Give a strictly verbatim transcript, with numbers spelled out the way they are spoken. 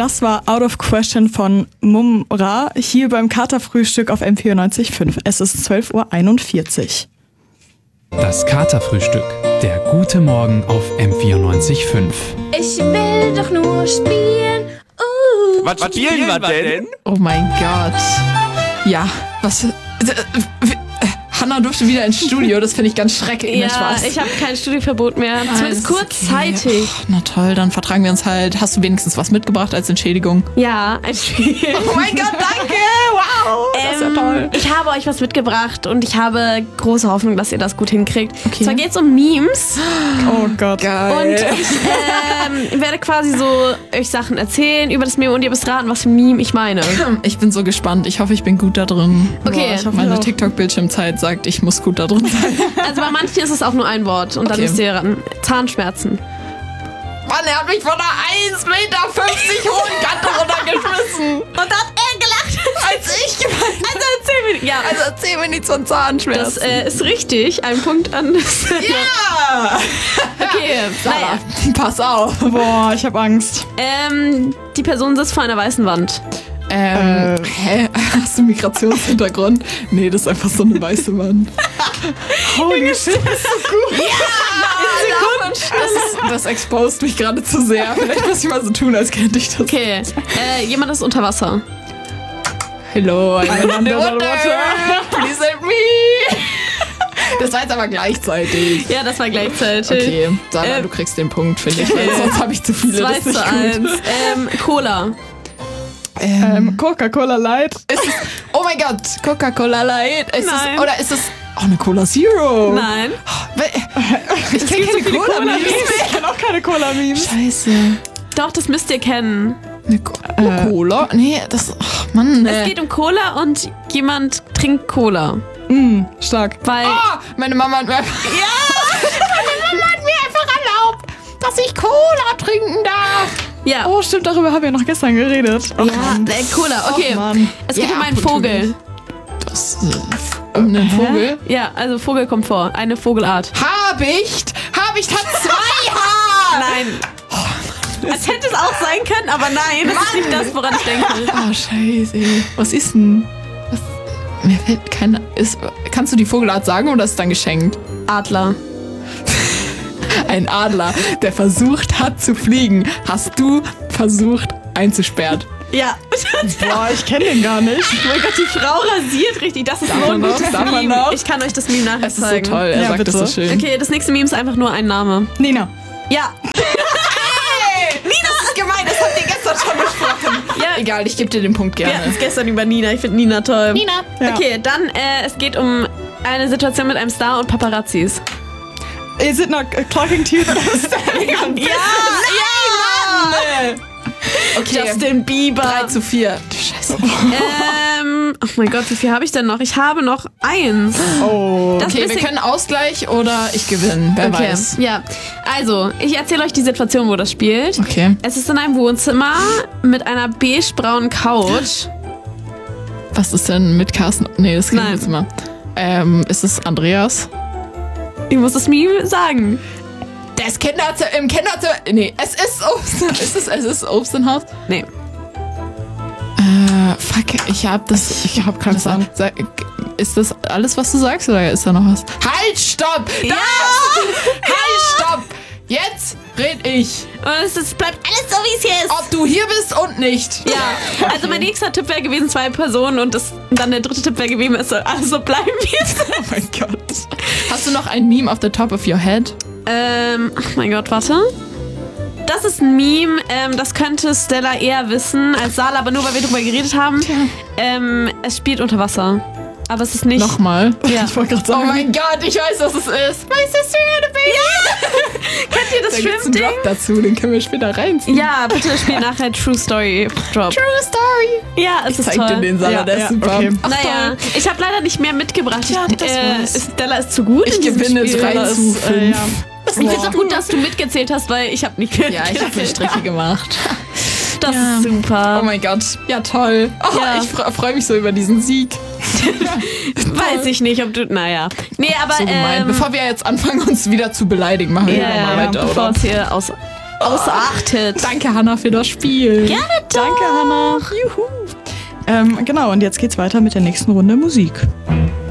das war Out of Question von Mumra hier beim Katerfrühstück auf M vierundneunzig Komma fünf. Es ist zwölf Uhr einundvierzig. Das Katerfrühstück. Der gute Morgen auf M vierundneunzig Komma fünf. Ich will doch nur spielen. Uh. Was, was spielen wir denn? Oh mein Gott. Ja, was... Hanna durfte wieder ins Studio, das finde ich ganz schrecklich. Ja, Spaß. ich habe kein Studioverbot mehr. Ah, Zumindest kurzzeitig. Okay. Oh, na toll, dann vertragen wir uns halt. Hast du wenigstens was mitgebracht als Entschädigung? Ja, ein Spiel. Oh mein Gott, danke! Wow, das ist ja Ähm, toll. Ich habe euch was mitgebracht und ich habe große Hoffnung, dass ihr das gut hinkriegt. Okay. Zwar geht es um Memes Oh Gott. und Geil. ich ähm, werde quasi so euch Sachen erzählen über das Meme und ihr müsst raten, was für ein Meme ich meine. Ich bin so gespannt. Ich hoffe, ich bin gut da drin. Okay. Boah, ich hoffe Meine auch. TikTok-Bildschirmzeit sagt, ich muss gut da drin sein. Also bei manchen ist es auch nur ein Wort und dann Okay. müsst ihr ran. Zahnschmerzen. Mann, er hat mich von einer eins Meter fünfzig hohen Kante runtergeschmissen. Und dann hat er gelacht. Als ich gemeint. Also erzähl mir. Ja, Also erzähl mir nichts von Zahnschmerzen. das äh, ist richtig. Ein Punkt an. ja! Okay, naja. Pass auf. Boah, ich habe Angst. Ähm, die Person sitzt vor einer weißen Wand. Ähm, Äh. hä? Hast du Migrationshintergrund? Nee, das ist einfach so eine weiße Wand. Holy shit. Das, ist, das exposed mich gerade zu sehr. Vielleicht muss ich mal so tun, als könnte ich das. Okay, äh, jemand ist unter Wasser. Hello, I'm I'm under the water. Please help me. Das war jetzt aber gleichzeitig. Ja, das war gleichzeitig. Okay, Sarah, Äh, du kriegst den Punkt, finde ich, weil sonst habe ich zu viele. zwei Das ist nicht zu gut. eins. Ähm, Cola. Ähm, Ähm, Coca-Cola Light. ist es, oh mein Gott, Coca-Cola Light. Ist Nein. Es, oder ist es auch eine Cola Zero? Nein. Ich kenne keine Cola. Cola-Memes. Ich kenne auch keine Cola-Memes. Scheiße. Doch, das müsst ihr kennen. Eine Co äh, Cola? Nee, das. Ach Mann, Es nee. geht um Cola und jemand trinkt Cola. Mm, stark. Weil. Ah, meine Mama hat mir einfach. Ja! Meine Mama hat mir einfach erlaubt, dass ich Cola trinken darf. Ja. Oh, stimmt, darüber haben wir noch gestern geredet. Oh, ja, Mann. äh, Cola. Okay. Oh, Mann. Es geht Ja, um einen gut, Vogel. Das, äh, um einen Vogel. Ja, also Vogel kommt vor. Eine Vogelart. Habicht! Habicht hat zwei Haare! Nein. Es hätte es auch sein können, aber nein, das ist nicht das, woran ich denke. Oh, scheiße. Was ist denn? Was? Mir fällt keine. Ist, kannst du die Vogelart sagen oder ist es dann geschenkt? Adler. Ein Adler, der versucht hat zu fliegen, hast du versucht einzusperren. Ja. Boah, ich kenne den gar nicht. Oh mein Gott, die Frau rasiert richtig. Das ist Darf so ein man noch? gutes Darf man Meme. noch? Ich kann euch das Meme nachher Es ist so zeigen. toll, er Ja, sagt bitte. das so schön. Okay, das nächste Meme ist einfach nur ein Name. Nina. Ja. Das ist gemein, das habt ihr gestern schon besprochen. Ja. Egal, ich gebe dir den Punkt Wir hatten gerne. es gestern über Nina. Ich finde Nina toll. Nina. Ja. Okay, dann, äh, es geht um eine Situation mit einem Star und Paparazzis. Is it not talking to you? Ja, ja, Okay, Justin Bieber. drei zu vier. Scheiße. Ähm, oh mein Gott, wie viel habe ich denn noch? Ich habe noch eins. Oh. Das Okay, wir bisschen- können Ausgleich oder ich gewinne, wer Okay, weiß. ja. Also, ich erzähle euch die Situation, wo das spielt. Okay. Es ist in einem Wohnzimmer mit einer beigebraunen Couch. Was ist denn mit Carsten? Nee, das Nein. kennen wir jetzt mal. Ähm, ist es Andreas? Ich muss das Meme sagen. Das Kinderzimmer, im Kinderzimmer, nee, es ist Obst, ist es, es ist Obst im Haus? Nee. Äh, fuck, ich hab das, ich hab keine Ahnung. Sag, ist das alles, was du sagst, oder ist da noch was? Halt, stopp! Ja! Halt, stopp! Jetzt red ich, Und es ist, bleibt alles so, wie es hier ist. ob du hier bist und nicht. Ja, also mein nächster Tipp wäre gewesen, zwei Personen und das, dann der dritte Tipp wäre gewesen, es soll alles so bleiben, wie es ist. Oh mein Gott. Hast du noch ein Meme auf the top of your head? Ähm, ach mein Gott, warte. Das ist ein Meme, ähm, das könnte Stella eher wissen als Sala, aber nur weil wir drüber geredet haben. Ähm, es spielt unter Wasser. Aber es ist nicht... Nochmal. Ja. Ich wollte gerade Oh sagen. mein Gott, ich weiß, was es ist. My sister had a baby. Kennt ihr das Da gibt's einen Schwimmding? Drop dazu, den können wir später reinziehen. Ja, bitte spiel nachher True Story Drop. True Story. Ja, es Ich ist zeig toll. dir den, Sarah, Ja, der ja, ist super. okay. Ach, Naja, toll. ich habe leider nicht mehr mitgebracht. Ja, ich, das weiß. Stella ist zu gut Ich in diesem gewinne Spiel. drei Das zu ist, äh, fünf. ja. Ich finde es auch gut, dass du mitgezählt hast, weil ich habe nicht mitgezählt. Ja, ich habe mir Striche gemacht. Das Ja. ist super. Oh mein Gott. Ja, toll. Oh, Ja. Ich fre freue mich so über diesen Sieg. Weiß ich nicht, ob du... Naja. Nee, aber... So gemein. ähm, Bevor wir jetzt anfangen, uns wieder zu beleidigen, machen wir ja, lieber mal ja, weiter, bevor oder? es hier aus, ausartet. Danke, Hannah, für das Spiel. Gerne Danke, Hannah. Juhu. Ähm, genau, und jetzt geht's weiter mit der nächsten Runde Musik.